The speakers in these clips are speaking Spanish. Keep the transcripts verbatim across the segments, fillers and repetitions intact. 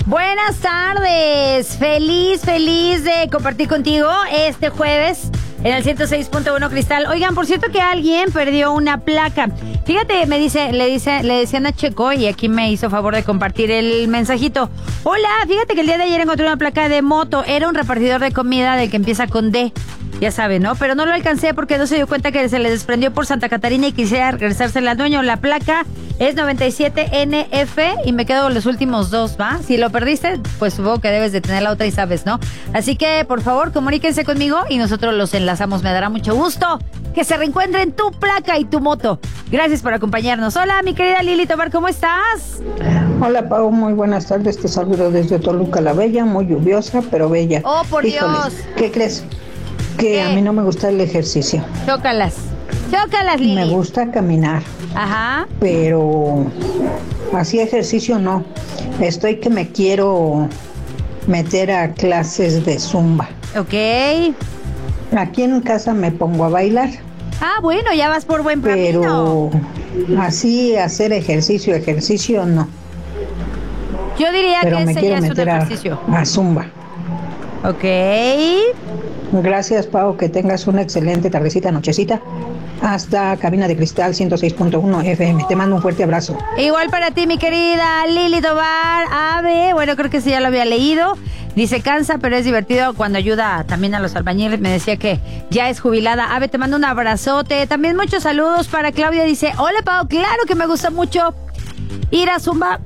Buenas tardes. Feliz, feliz de compartir contigo este jueves en el ciento seis punto uno Cristal. Oigan, por cierto que alguien perdió una placa. Fíjate, me dice, le dice, le decían a Checo y aquí me hizo favor de compartir el mensajito. Hola, fíjate que el día de ayer encontré una placa de moto. Era un repartidor de comida del que empieza con D. Ya saben, ¿no? Pero no lo alcancé porque no se dio cuenta que se le desprendió por Santa Catarina y quisiera regresársela al dueño. La placa es noventa y siete N F y me quedo con los últimos dos, ¿va? Si lo perdiste, pues supongo que debes de tener la otra y sabes, ¿no? Así que, por favor, comuníquense conmigo y nosotros los enlazamos. Me dará mucho gusto que se reencuentren tu placa y tu moto. Gracias por acompañarnos. Hola, mi querida Lili Tobar, ¿cómo estás? Hola, Pau, muy buenas tardes. Te saludo desde Toluca la Bella, muy lluviosa, pero bella. ¡Oh, por Híjoles, Dios! ¿Qué crees? Que ¿Qué? A mí no me gusta el ejercicio. Chócalas. Chócalas, Lili. Me gusta caminar. Ajá. Pero así ejercicio no. Estoy que me quiero meter a clases de zumba. Ok. Aquí en casa me pongo a bailar. Ah, bueno, ya vas por buen pero camino. Pero así hacer ejercicio, ejercicio no. Yo diría pero que me ese quiero ya es un meter a, ejercicio. a zumba. Ok. Gracias, Pau, que tengas una excelente tardecita, nochecita. Hasta Cabina de Cristal ciento seis punto uno F M. Te mando un fuerte abrazo. Igual para ti, mi querida Lili Tobar. Ave, bueno, creo que sí ya lo había leído. Dice, cansa, pero es divertido cuando ayuda también a los albañiles. Me decía que ya es jubilada. Ave, te mando un abrazote. También muchos saludos para Claudia. Dice, hola, Pau, claro que me gusta mucho ir a Zumba.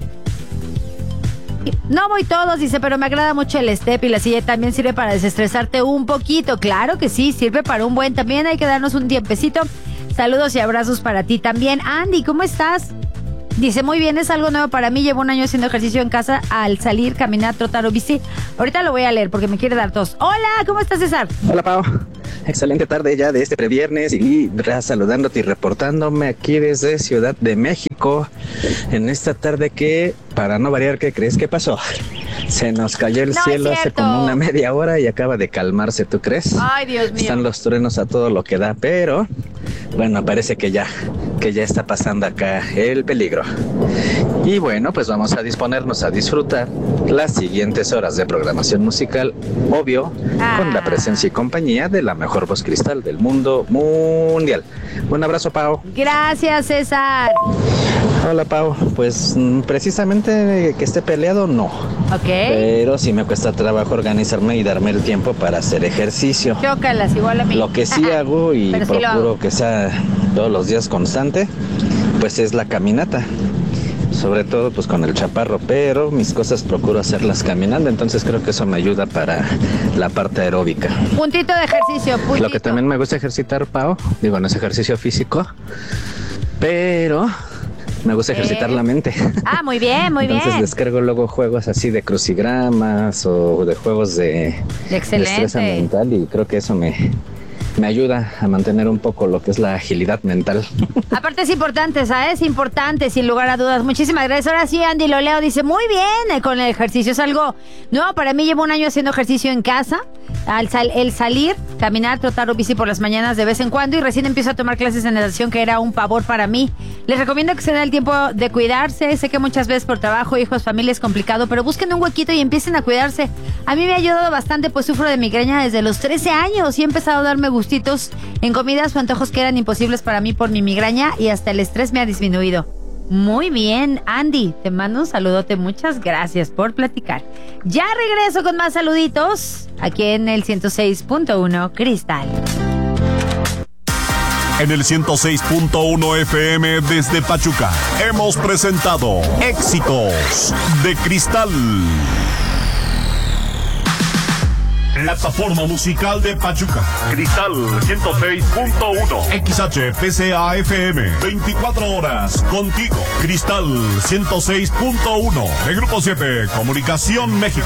No voy todos, dice, pero me agrada mucho el step y la silla también sirve para desestresarte un poquito. Claro que sí, sirve para un buen. También hay que darnos un tiempecito. Saludos y abrazos para ti también. Andy, ¿cómo estás? Dice, muy bien, es algo nuevo para mí. Llevo un año haciendo ejercicio en casa al salir, caminar, trotar o bici. Ahorita lo voy a leer porque me quiere dar tos. Hola, ¿cómo estás, César? Hola, Pau. Excelente tarde ya de este previernes y saludándote y reportándome aquí desde Ciudad de México en esta tarde que, para no variar, ¿qué crees que pasó? Se nos cayó el no cielo hace como una media hora y acaba de calmarse, ¿tú crees? Ay, Dios mío. Están los truenos a todo lo que da, pero bueno, parece que ya, que ya está pasando acá el peligro. Y bueno, pues vamos a disponernos a disfrutar las siguientes horas de programación musical, obvio, ah. con la presencia y compañía de la mejor voz cristal del mundo mundial. Un abrazo, Pau. Gracias, César. Hola, Pau. Pues precisamente que esté peleado, no. Ok. Pero sí me cuesta trabajo organizarme y darme el tiempo para hacer ejercicio. Chócalas, igual a mí. Lo que sí hago y Pero procuro sí que sea todos los días constante, pues es la caminata. Sobre todo pues con el chaparro, pero mis cosas procuro hacerlas caminando, entonces creo que eso me ayuda para la parte aeróbica. Puntito de ejercicio, puntito. Lo que también me gusta ejercitar, Pau, digo, no es ejercicio físico, pero me gusta ejercitar eh. la mente. Ah, muy bien, muy entonces, bien. Entonces descargo luego juegos así de crucigramas o de juegos de, de destreza mental y creo que eso me... me ayuda a mantener un poco lo que es la agilidad mental. Aparte es importante, ¿sabes? Importante, sin lugar a dudas. Muchísimas gracias. Ahora sí, Andy lo leo. Dice, muy bien, con el ejercicio. Es algo nuevo para mí. Llevo un año haciendo ejercicio en casa. Al sal, el salir, caminar, trotar o bici por las mañanas de vez en cuando. Y recién empiezo a tomar clases de natación, que era un pavor para mí. Les recomiendo que se den el tiempo de cuidarse. Sé que muchas veces por trabajo, hijos, familia es complicado, pero busquen un huequito y empiecen a cuidarse. A mí me ha ayudado bastante, pues sufro de migraña desde los trece años y he empezado a darme gustitos en comidas o antojos que eran imposibles para mí por mi migraña y hasta el estrés me ha disminuido. Muy bien, Andy, te mando un saludote, muchas gracias por platicar. Ya regreso con más saluditos aquí en el ciento seis punto uno Cristal. En el ciento seis punto uno F M desde Pachuca hemos presentado Éxitos de Cristal. Plataforma musical de Pachuca. Cristal ciento seis punto uno. X H P C A F M. veinticuatro horas contigo. Cristal ciento seis punto uno. De Grupo siete. Comunicación México.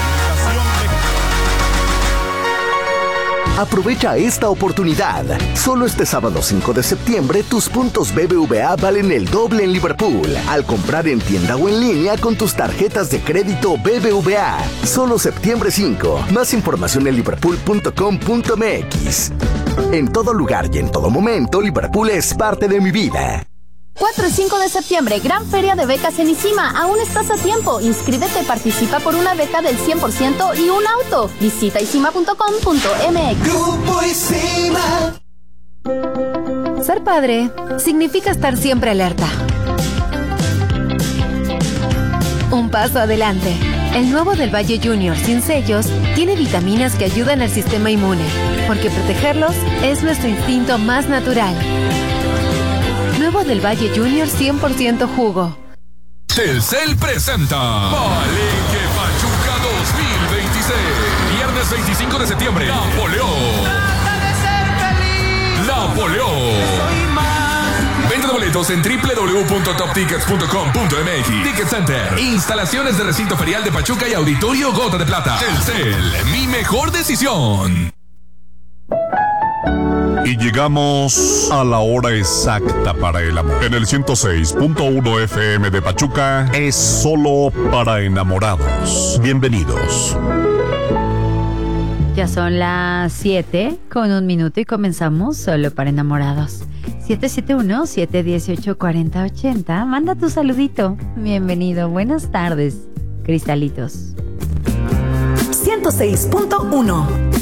Aprovecha esta oportunidad. Solo este sábado cinco de septiembre tus puntos B B V A valen el doble en Liverpool al comprar en tienda o en línea con tus tarjetas de crédito B B V A. Solo septiembre cinco. Más información en liverpool punto com punto m x. En todo lugar y en todo momento, Liverpool es parte de mi vida. cuatro y cinco de septiembre, gran feria de becas en ICIMA. Aún estás a tiempo. Inscríbete, participa por una beca del cien por ciento y un auto. Visita isima punto com punto m x. Grupo ICIMA. Ser padre significa estar siempre alerta. Un paso adelante. El nuevo del Valle Junior sin sellos tiene vitaminas que ayudan al sistema inmune, porque protegerlos es nuestro instinto más natural. Nuevo del Valle Junior cien por ciento jugo. Telcel presenta Palenque Pachuca dos mil veintiséis. Viernes veinticinco de septiembre. Napoleón. Napoleón. Venta de boletos en doble u doble u doble u punto top tickets punto com punto m x. Ticket Center. Instalaciones de recinto ferial de Pachuca y Auditorio Gota de Plata. Telcel, mi mejor decisión. Y llegamos a la hora exacta para el amor. En el ciento seis punto uno F M de Pachuca es solo para enamorados. Bienvenidos. Ya son las siete con un minuto y comenzamos solo para enamorados. siete siete uno, siete uno ocho, cuatro cero ocho cero. Manda tu saludito. Bienvenido. Buenas tardes, cristalitos. ciento seis punto uno